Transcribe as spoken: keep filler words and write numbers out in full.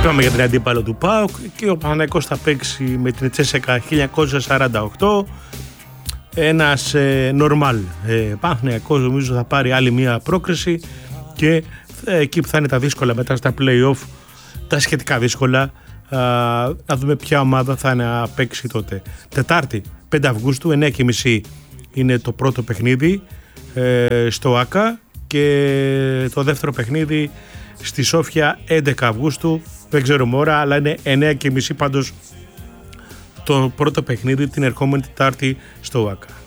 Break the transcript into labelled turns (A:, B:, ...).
A: Είπαμε για την αντίπαλο του ΠΑΟΚ και ο Παναθηναϊκός θα παίξει με την Τσέσσεκα χίλια εννιακόσια σαράντα οκτώ. Ένας ε, νορμάλ ε, Παναθηναϊκός νομίζω θα πάρει άλλη μία πρόκριση και ε, εκεί που θα είναι τα δύσκολα μετά στα play-off, τα σχετικά δύσκολα, α, να δούμε ποια ομάδα θα είναι να παίξει τότε. Τετάρτη πέντε Αυγούστου εννιά και μισή είναι το πρώτο παιχνίδι ε, στο ΆΚΑ και το δεύτερο παιχνίδι στη Σόφια έντεκα Αυγούστου, δεν ξέρουμε ώρα, αλλά είναι εννιά και μισή πάντως το πρώτο παιχνίδι την ερχόμενη Τετάρτη στο ΆΚΑ.